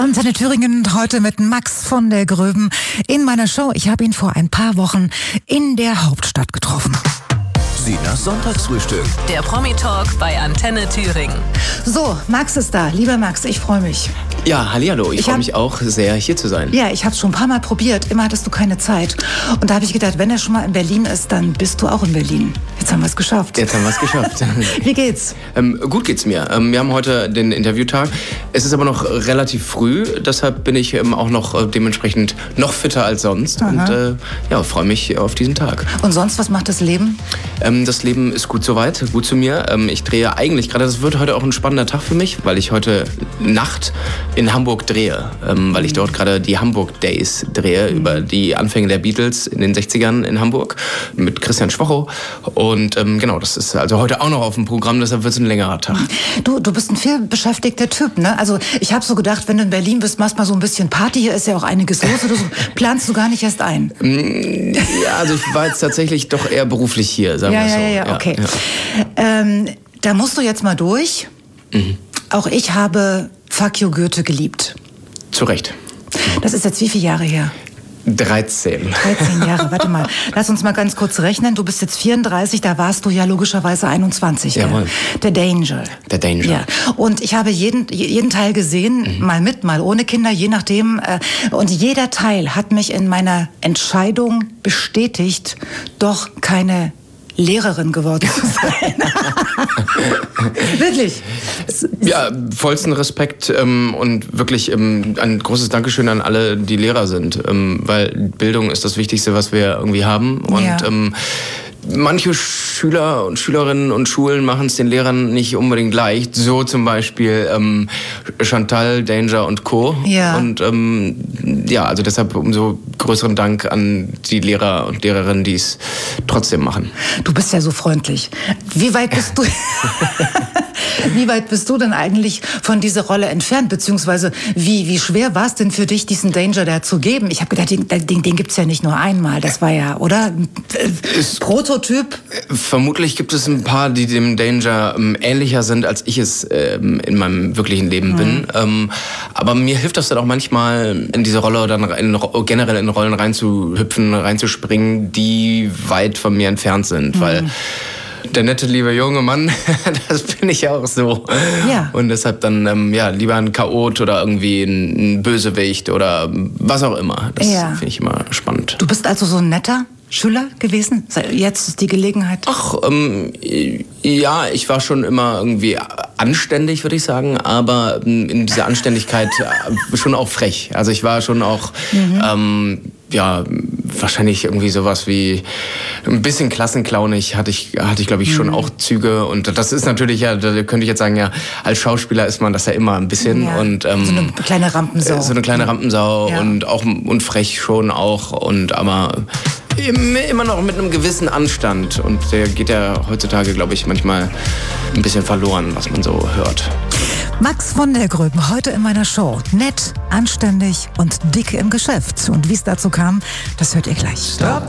Antenne Thüringen heute mit Max von der Gröben in meiner Show. Ich habe ihn vor ein paar Wochen in der Hauptstadt getroffen. Sinas Sonntagsfrühstück. Der Promi-Talk bei Antenne Thüringen. So, Max ist da. Lieber Max, ich freue mich. Ja, hallihallo. Ich freue mich auch sehr, hier zu sein. Ja, ich habe es schon ein paar Mal probiert. Immer hattest du keine Zeit. Und da habe ich gedacht, wenn er schon mal in Berlin ist, dann bist du auch in Berlin. Jetzt haben wir es geschafft. Wie geht's? Gut geht's mir. Wir haben heute den Interviewtag. Es ist aber noch relativ früh. Deshalb bin ich auch noch dementsprechend noch fitter als sonst. Aha. Und freue mich auf diesen Tag. Und sonst, was macht das Leben? Das Leben ist gut soweit, gut zu mir. Ich drehe eigentlich gerade, das wird heute auch ein spannender Tag für mich, weil ich heute Nacht in Hamburg drehe, weil ich dort gerade die Hamburg Days drehe, über die Anfänge der Beatles in den 60ern in Hamburg mit Christian Schwocho. Und genau, das ist also heute auch noch auf dem Programm, deshalb wird es ein längerer Tag. Du bist ein viel beschäftigter Typ, ne? Also ich habe so gedacht, wenn du in Berlin bist, machst mal so ein bisschen Party, hier ist ja auch einiges los, oder so, planst du gar nicht erst ein? Ja, also ich war jetzt tatsächlich doch eher beruflich hier, sagen wir so. Ja, okay. Ja. Da musst du jetzt mal durch. Auch ich habe Fuck You Goethe geliebt. Zu Recht. Das ist jetzt wie viele Jahre her? 13 Jahre, warte mal. Lass uns mal ganz kurz rechnen. Du bist jetzt 34, da warst du ja logischerweise 21. Jawohl. Der Danger. Ja. Und ich habe jeden Teil gesehen, mal mit, mal ohne Kinder, je nachdem. Und jeder Teil hat mich in meiner Entscheidung bestätigt, doch keine Lehrerin geworden zu sein. Wirklich. Ja, vollsten Respekt und wirklich ein großes Dankeschön an alle, die Lehrer sind, weil Bildung ist das Wichtigste, was wir irgendwie haben. Und manche Schüler und Schülerinnen und Schulen machen es den Lehrern nicht unbedingt leicht. So zum Beispiel Chantal, Danger und Co. Ja. Und also deshalb umso größeren Dank an die Lehrer und Lehrerinnen, die es trotzdem machen. Du bist ja so freundlich. Wie weit bist du... Wie weit bist du denn eigentlich von dieser Rolle entfernt? Beziehungsweise wie schwer war es denn für dich, diesen Danger da zu geben? Ich habe gedacht, den gibt's ja nicht nur einmal. Das war ja, oder? Prototyp? Vermutlich gibt es ein paar, die dem Danger ähnlicher sind, als ich es in meinem wirklichen Leben bin. Aber mir hilft das dann auch manchmal, in diese Rolle dann generell in Rollen reinzuhüpfen, reinzuspringen, die weit von mir entfernt sind. Weil der nette, liebe junge Mann, das bin ich ja auch so. Ja. Und deshalb dann lieber ein Chaot oder irgendwie ein Bösewicht oder was auch immer. Das finde ich immer spannend. Du bist also so ein netter Schüler gewesen? Jetzt ist die Gelegenheit. Ach, ja, ich war schon immer irgendwie anständig, würde ich sagen, aber in dieser Anständigkeit schon auch frech. Also ich war schon auch, wahrscheinlich irgendwie sowas wie ein bisschen klassenclownig hatte ich glaube ich, schon auch Züge. Und das ist natürlich, da könnte ich jetzt sagen, ja, als Schauspieler ist man das ja immer ein bisschen. Ja. Und, so eine kleine Rampensau. So eine kleine Rampensau und frech schon auch. Aber immer noch mit einem gewissen Anstand. Und der geht ja heutzutage, glaube ich, manchmal ein bisschen verloren, was man so hört. Max von der Gröben, heute in meiner Show. Nett, anständig und dick im Geschäft. Und wie es dazu kam, das hört ihr gleich. Stop.